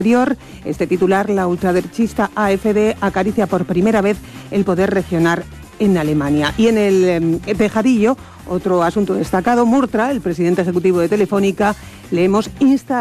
Este titular, la ultraderechista AfD acaricia por primera vez el poder regional en Alemania. Y en el tejadillo, otro asunto destacado, Murtra, el presidente ejecutivo de Telefónica, le hemos instado